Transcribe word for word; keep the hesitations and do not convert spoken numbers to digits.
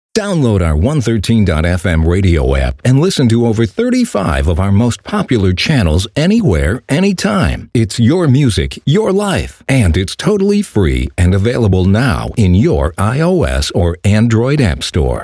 Download our one thirteen dot f m radio app and listen to over thirty-five of our most popular channels anywhere, anytime. It's your music, your life, and it's totally free and available now in your iOS or Android app store.